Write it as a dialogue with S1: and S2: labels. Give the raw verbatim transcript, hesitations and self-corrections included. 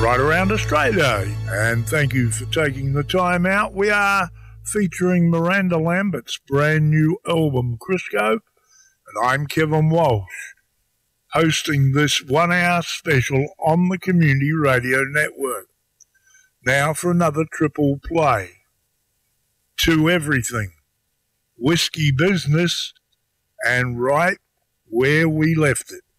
S1: right around Australia. And thank you for taking the time out. We are featuring Miranda Lambert's brand new album, Crisco, and I'm Kevin Walsh, hosting this one-hour special on the Community Radio Network. Now for another triple play. To Everything, Whiskey Business, and Right Where We Left It.